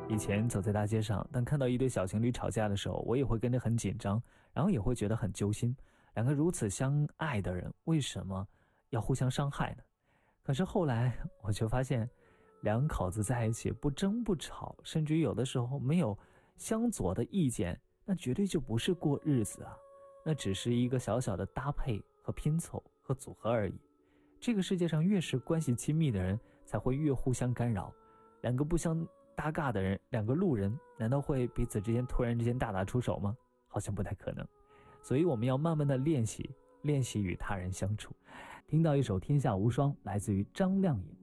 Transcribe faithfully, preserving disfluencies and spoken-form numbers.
以前走在大街上，当看到一对小情侣吵架的时候，我也会跟着很紧张，然后也会觉得很揪心。两个如此相爱的人，为什么要互相伤害呢？可是后来我就发现，两口子在一起不争不吵，甚至于有的时候没有相左的意见，那绝对就不是过日子啊，那只是一个小小的搭配和拼凑和组合而已。这个世界上越是关系亲密的人，才会越互相干扰。两个不相搭嘎的人，两个路人，难道会彼此之间突然之间大打出手吗？好像不太可能。所以我们要慢慢的练习，练习与他人相处。听到一首《天下无双》，来自于张靓颖。